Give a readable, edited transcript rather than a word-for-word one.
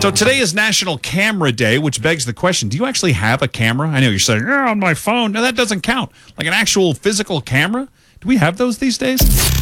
So today is National Camera Day, which begs the question, do you actually have a camera? I know you're saying, on my phone. No, that doesn't count. Like an actual physical camera? Do we have those these days?